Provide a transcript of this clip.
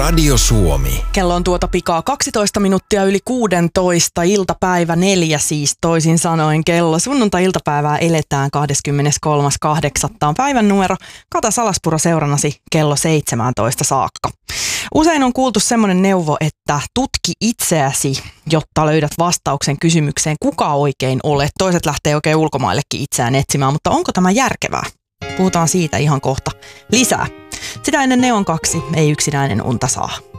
Radio Suomi. Kello on tuota pikaa 12 minuuttia yli 16, iltapäivä 4 siis toisin sanoen kello. Sunnuntai-iltapäivää eletään 23.8. on päivän numero. Kata Salaspuro seurannasi kello 17 saakka. Usein on kuultu semmoinen neuvo, että tutki itseäsi, jotta löydät vastauksen kysymykseen, kuka oikein olet. Toiset lähtee oikein ulkomaillekin itseään etsimään, mutta onko tämä järkevää? Puhutaan siitä ihan kohta lisää. Sitä ennen Neon 2, ei yksinäinen unta saa.